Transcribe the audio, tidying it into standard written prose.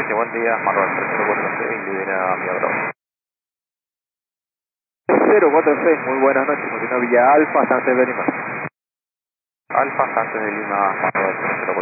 Sí, buen día, Marlon 3046, libera Villa Bravo. 046, muy buenas noches, continúa Villa Alfa, Sánchez de Lima. Alfa, Sánchez de Lima, Marlon 3046.